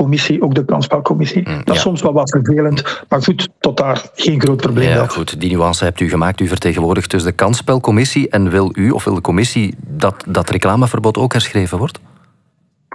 commissie, ook de kansspelcommissie. Dat is soms wel wat vervelend, maar goed, tot daar geen groot probleem. Ja, goed, die nuance hebt u gemaakt. U vertegenwoordigt dus de kansspelcommissie en wil u of wil de commissie dat reclameverbod ook herschreven wordt?